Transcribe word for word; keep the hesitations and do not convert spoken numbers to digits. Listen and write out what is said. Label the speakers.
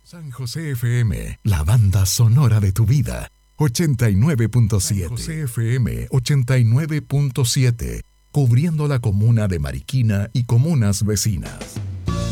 Speaker 1: San José F M, la banda sonora de tu vida. ochenta y nueve punto siete. San José F M ochenta y nueve punto siete, cubriendo la comuna de Mariquina y comunas vecinas.